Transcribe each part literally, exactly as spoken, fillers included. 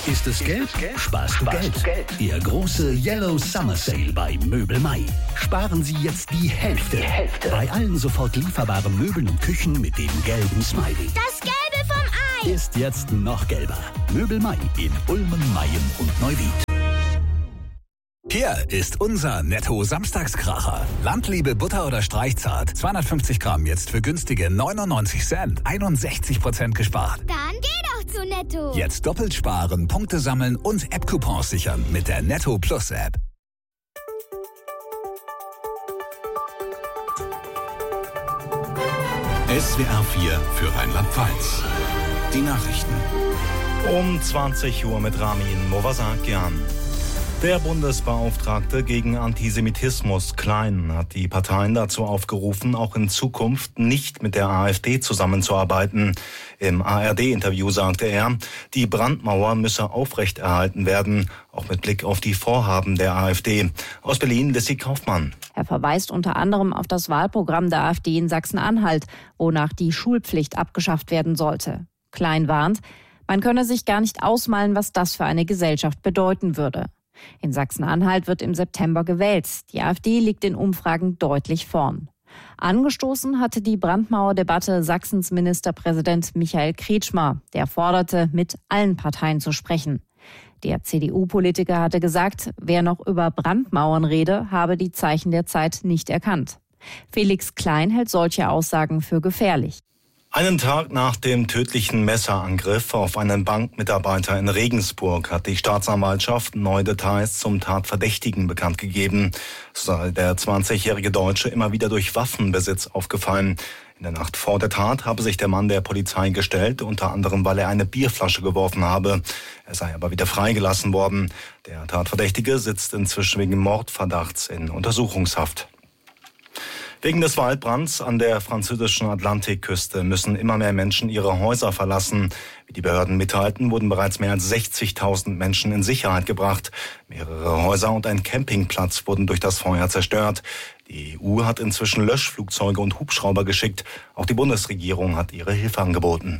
Ist es gelb? Sparst du Geld. Der große Yellow Summer Sale bei Möbel Mai. Sparen Sie jetzt die Hälfte. Die Hälfte. Bei allen sofort lieferbaren Möbeln und Küchen mit dem gelben Smiley. Das Gelbe vom Ei ist jetzt noch gelber. Möbel Mai in Ulmen, Mayen und Neuwied. Hier ist unser Netto-Samstagskracher. Landliebe Butter oder Streichzart. zweihundertfünfzig Gramm jetzt für günstige neunundneunzig Cent. einundsechzig Prozent gespart. Dann geh doch zu Netto. Jetzt doppelt sparen, Punkte sammeln und App-Coupons sichern mit der Netto Plus App. S W R vier für Rheinland-Pfalz. Die Nachrichten. Um zwanzig Uhr mit Ramin Movasakian. Der Bundesbeauftragte gegen Antisemitismus, Klein, hat die Parteien dazu aufgerufen, auch in Zukunft nicht mit der AfD zusammenzuarbeiten. Im A R D-Interview sagte er, die Brandmauer müsse aufrechterhalten werden, auch mit Blick auf die Vorhaben der AfD. Aus Berlin, Lissy Kaufmann. Er verweist unter anderem auf das Wahlprogramm der AfD in Sachsen-Anhalt, wonach die Schulpflicht abgeschafft werden sollte. Klein warnt, man könne sich gar nicht ausmalen, was das für eine Gesellschaft bedeuten würde. In Sachsen-Anhalt wird im September gewählt. Die AfD liegt in Umfragen deutlich vorn. Angestoßen hatte die Brandmauerdebatte Sachsens Ministerpräsident Michael Kretschmer. Der forderte, mit allen Parteien zu sprechen. Der C D U-Politiker hatte gesagt, wer noch über Brandmauern rede, habe die Zeichen der Zeit nicht erkannt. Felix Klein hält solche Aussagen für gefährlich. Einen Tag nach dem tödlichen Messerangriff auf einen Bankmitarbeiter in Regensburg hat die Staatsanwaltschaft neue Details zum Tatverdächtigen bekannt gegeben. So sei der zwanzigjährige Deutsche immer wieder durch Waffenbesitz aufgefallen. In der Nacht vor der Tat habe sich der Mann der Polizei gestellt, unter anderem, weil er eine Bierflasche geworfen habe. Er sei aber wieder freigelassen worden. Der Tatverdächtige sitzt inzwischen wegen Mordverdachts in Untersuchungshaft. Wegen des Waldbrands an der französischen Atlantikküste müssen immer mehr Menschen ihre Häuser verlassen. Wie die Behörden mitteilten, wurden bereits mehr als sechzigtausend Menschen in Sicherheit gebracht. Mehrere Häuser und ein Campingplatz wurden durch das Feuer zerstört. Die E U hat inzwischen Löschflugzeuge und Hubschrauber geschickt. Auch die Bundesregierung hat ihre Hilfe angeboten.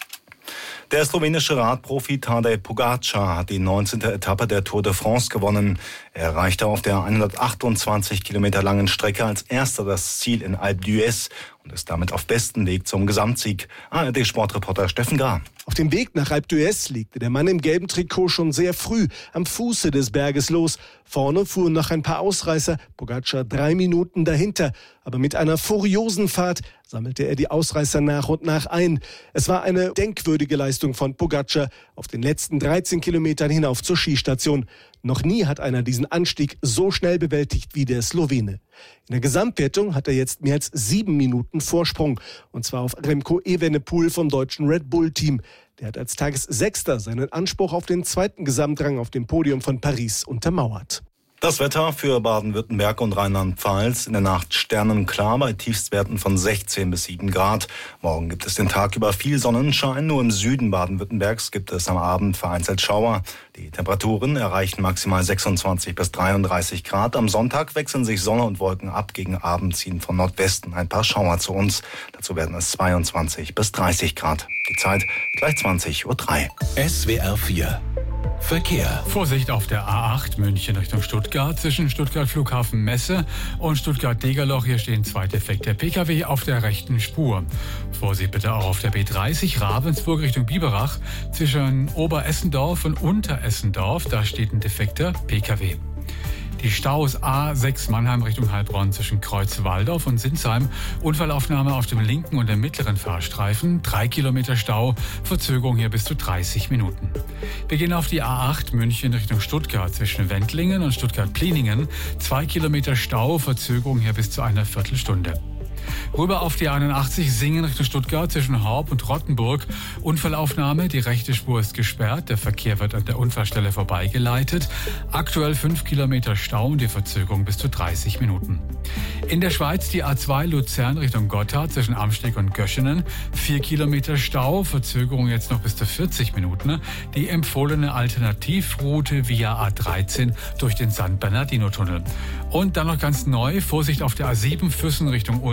Der slowenische Radprofi Tadej Pogačar hat die neunzehnte Etappe der Tour de France gewonnen. Er erreichte auf der hundertachtundzwanzig Kilometer langen Strecke als erster das Ziel in Alpe d'Huez und ist damit auf bestem Weg zum Gesamtsieg. A R D-Sportreporter Steffen Gar. Auf dem Weg nach Alpe d'Huez legte der Mann im gelben Trikot schon sehr früh am Fuße des Berges los. Vorne fuhren noch ein paar Ausreißer, Pogačar drei Minuten dahinter. Aber mit einer furiosen Fahrt sammelte er die Ausreißer nach und nach ein. Es war eine denkwürdige Leistung von Pogačar auf den letzten dreizehn Kilometern hinauf zur Skistation. Noch nie hat einer diesen Anstieg so schnell bewältigt wie der Slowene. In der Gesamtwertung hat er jetzt mehr als sieben Minuten Vorsprung. Und zwar auf Remco Evenepoel vom deutschen Red Bull-Team. Der hat als Tagessechster seinen Anspruch auf den zweiten Gesamtrang auf dem Podium von Paris untermauert. Das Wetter für Baden-Württemberg und Rheinland-Pfalz. In der Nacht sternenklar bei Tiefstwerten von sechzehn bis sieben Grad. Morgen gibt es den Tag über viel Sonnenschein. Nur im Süden Baden-Württembergs gibt es am Abend vereinzelt Schauer. Die Temperaturen erreichen maximal sechsundzwanzig bis dreiunddreißig Grad. Am Sonntag wechseln sich Sonne und Wolken ab. Gegen Abend ziehen von Nordwesten ein paar Schauer zu uns. Dazu werden es zweiundzwanzig bis dreißig Grad. Die Zeit gleich zwanzig Uhr drei. S W R vier Verkehr. Vorsicht auf der A acht München Richtung Stuttgart zwischen Stuttgart Flughafen Messe und Stuttgart-Degerloch. Hier stehen zwei defekte P K W auf der rechten Spur. Vorsicht bitte auch auf der B dreißig Ravensburg Richtung Biberach zwischen Oberessendorf und Unteressendorf. Da steht ein defekter P K W. Die Staus A sechs Mannheim Richtung Heilbronn zwischen Kreuzwaldorf und Sinsheim. Unfallaufnahme auf dem linken und dem mittleren Fahrstreifen. Drei Kilometer Stau, Verzögerung hier bis zu dreißig Minuten. Wir gehen auf die A acht München Richtung Stuttgart zwischen Wendlingen und Stuttgart-Pliningen. Zwei Kilometer Stau, Verzögerung hier bis zu einer Viertelstunde. Rüber auf die einundachtzig Singen Richtung Stuttgart zwischen Horb und Rottenburg. Unfallaufnahme, die rechte Spur ist gesperrt. Der Verkehr wird an der Unfallstelle vorbeigeleitet. Aktuell fünf Kilometer Stau und die Verzögerung bis zu dreißig Minuten. In der Schweiz die A zwei Luzern Richtung Gotthard zwischen Amsteg und Göschenen. Vier Kilometer Stau, Verzögerung jetzt noch bis zu vierzig Minuten. Die empfohlene Alternativroute via A dreizehn durch den San Bernardino-Tunnel. Und dann noch ganz neu, Vorsicht auf der A sieben Füssen Richtung Ulm zwischen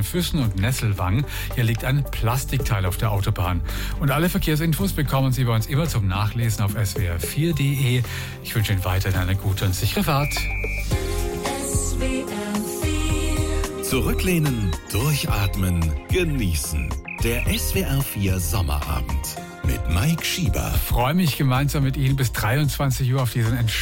zwischen Füssen und Nesselwang. Hier liegt ein Plastikteil auf der Autobahn. Und alle Verkehrsinfos bekommen Sie bei uns immer zum Nachlesen auf s w r vier punkt d e. Ich wünsche Ihnen weiterhin eine gute und sichere Fahrt. Zurücklehnen, durchatmen, genießen. Der S W R vier Sommerabend mit Mike Schieber. Ich freue mich gemeinsam mit Ihnen bis dreiundzwanzig Uhr auf diesen entspannten